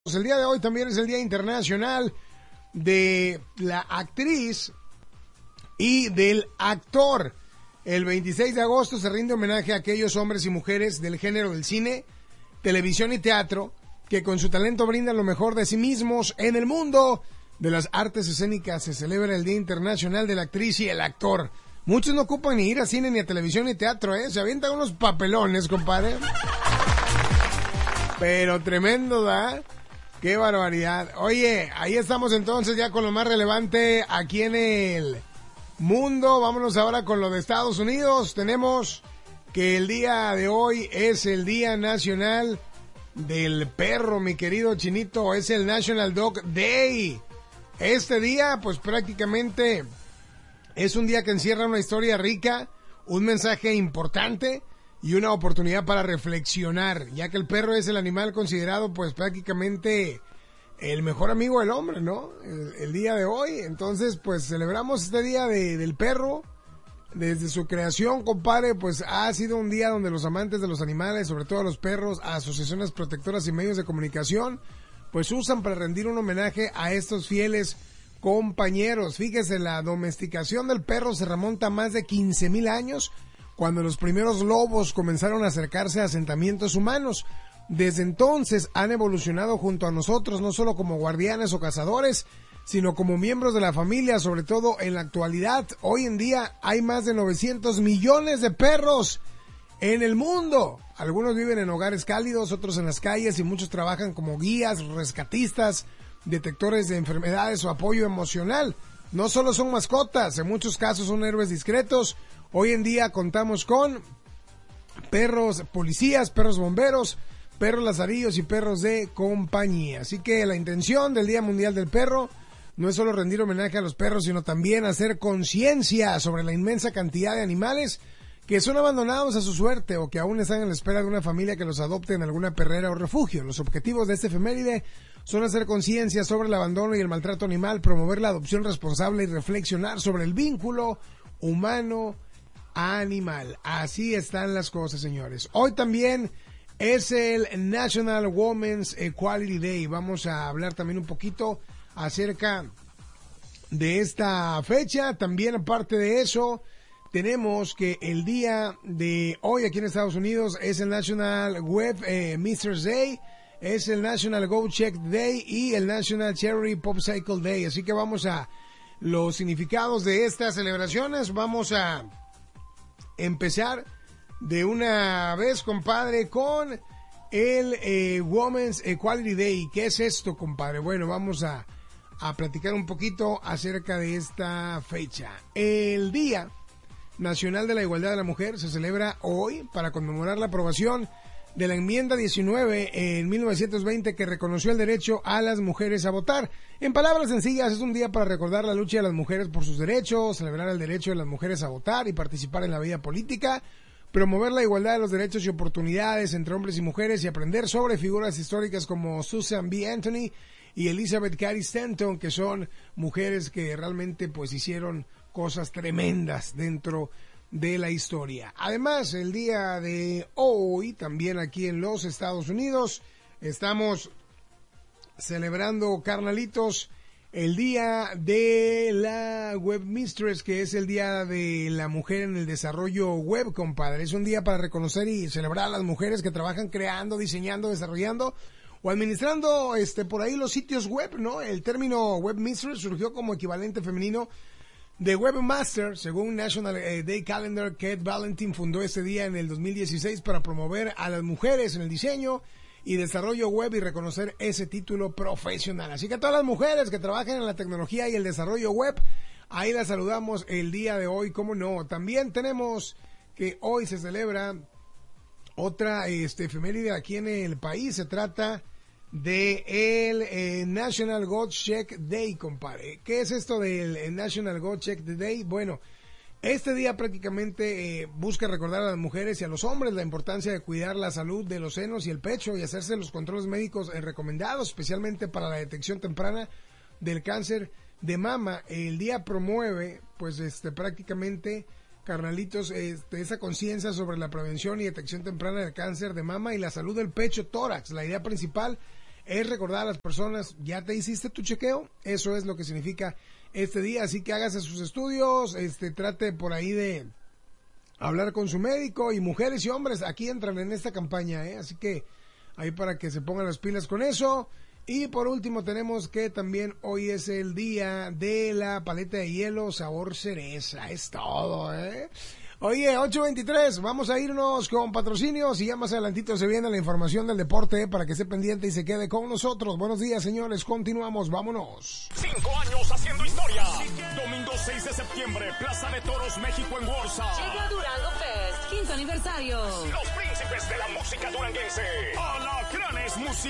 El día de hoy también es el Día Internacional de la Actriz y del Actor. El 26 de agosto se rinde homenaje a aquellos hombres y mujeres del género del cine, televisión y teatro que con su talento brindan lo mejor de sí mismos en el mundo de las artes escénicas. Se celebra el Día Internacional de la Actriz y el Actor. Muchos no ocupan ni ir a cine, ni a televisión, ni teatro, Se avientan unos papelones, compadre. Pero tremendo, ¿da? ¡Qué barbaridad! Oye, ahí estamos entonces ya con lo más relevante aquí en el mundo. Vámonos ahora con lo de Estados Unidos. Tenemos que el día de hoy es el Día Nacional del Perro, mi querido Chinito. Es el National Dog Day. Este día, pues prácticamente es un día que encierra una historia rica, un mensaje importante y una oportunidad para reflexionar, ya que el perro es el animal considerado pues prácticamente el mejor amigo del hombre, ¿no? El día de hoy, entonces pues celebramos este día del perro. Desde su creación, compadre, pues ha sido un día donde los amantes de los animales, sobre todo los perros, asociaciones protectoras y medios de comunicación, pues usan para rendir un homenaje a estos fieles compañeros. Fíjese, la domesticación del perro se remonta a más de 15,000 años, cuando los primeros lobos comenzaron a acercarse a asentamientos humanos. Desde entonces han evolucionado junto a nosotros, no solo como guardianes o cazadores, sino como miembros de la familia, sobre todo en la actualidad. Hoy en día hay más de 900 millones de perros en el mundo. Algunos viven en hogares cálidos, otros en las calles y muchos trabajan como guías, rescatistas, detectores de enfermedades o apoyo emocional. No solo son mascotas, en muchos casos son héroes discretos. Hoy en día contamos con perros policías, perros bomberos, perros lazarillos y perros de compañía. Así que la intención del Día Mundial del Perro no es solo rendir homenaje a los perros, sino también hacer conciencia sobre la inmensa cantidad de animales que son abandonados a su suerte o que aún están en la espera de una familia que los adopte en alguna perrera o refugio. Los objetivos de este efeméride son hacer conciencia sobre el abandono y el maltrato animal, promover la adopción responsable y reflexionar sobre el vínculo humano-animal. Así están las cosas, señores. Hoy también es el National Women's Equality Day. Vamos a hablar también un poquito acerca de esta fecha. También, aparte de eso, tenemos que el día de hoy aquí en Estados Unidos es el National Web Mistress Day, es el National Go Check Day y el National Cherry Popsicle Day. Así que vamos a los significados de estas celebraciones. Vamos a empezar de una vez, compadre, con el Women's Equality Day. ¿Qué es esto, compadre? Bueno, vamos a platicar un poquito acerca de esta fecha. El Día Nacional de la Igualdad de la Mujer se celebra hoy para conmemorar la aprobación de la enmienda 19 en 1920 que reconoció el derecho a las mujeres a votar. En palabras sencillas, es un día para recordar la lucha de las mujeres por sus derechos, celebrar el derecho de las mujeres a votar y participar en la vida política, promover la igualdad de los derechos y oportunidades entre hombres y mujeres y aprender sobre figuras históricas como Susan B. Anthony y Elizabeth Cady Stanton, que son mujeres que realmente pues hicieron cosas tremendas dentro de la historia. Además, el día de hoy, también aquí en los Estados Unidos, estamos celebrando, carnalitos, el día de la Web Mistress, que es el día de la mujer en el desarrollo web, compadre. Es un día para reconocer y celebrar a las mujeres que trabajan creando, diseñando, desarrollando o administrando por ahí los sitios web, ¿no? El término Web Mistress surgió como equivalente femenino de Webmaster, según National Day Calendar. Kate Valentin fundó este día en el 2016 para promover a las mujeres en el diseño y desarrollo web y reconocer ese título profesional. Así que a todas las mujeres que trabajan en la tecnología y el desarrollo web, ahí las saludamos el día de hoy, cómo no. También tenemos que hoy se celebra otra efeméride aquí en el país. Se trata de el National God Check Day, compadre. ¿Qué es esto del National God Check Day? Bueno, este día prácticamente busca recordar a las mujeres y a los hombres la importancia de cuidar la salud de los senos y el pecho y hacerse los controles médicos recomendados, especialmente para la detección temprana del cáncer de mama. El día promueve, pues, prácticamente, carnalitos, esa conciencia sobre la prevención y detección temprana del cáncer de mama y la salud del pecho tórax. La idea principal es recordar a las personas, ¿ya te hiciste tu chequeo? Eso es lo que significa este día, así que hágase sus estudios, trate por ahí de hablar con su médico, y mujeres y hombres aquí entran en esta campaña, así que ahí para que se pongan las pilas con eso. Y por último tenemos que también hoy es el día de la paleta de hielo sabor cereza, es todo, Oye, 8:23, vamos a irnos con patrocinios y ya más adelantito se viene la información del deporte para que esté pendiente y se quede con nosotros. Buenos días, señores, continuamos, vámonos. 5 años haciendo historia. Domingo 6 de septiembre, Plaza de Toros, México en Warsaw. Llega Durango Fest, 5º aniversario. Los príncipes de la música duranguense. Alacranes Music.